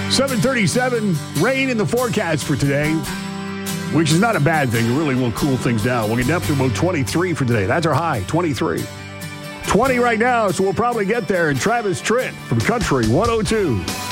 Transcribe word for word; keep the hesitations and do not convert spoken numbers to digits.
seven thirty-seven, rain in the forecast for today, which is not a bad thing. It really will cool things down. We'll get down to about twenty-three for today. That's our high, twenty-three. twenty right now, so we'll probably get there. And Travis Tritt from Country one oh two.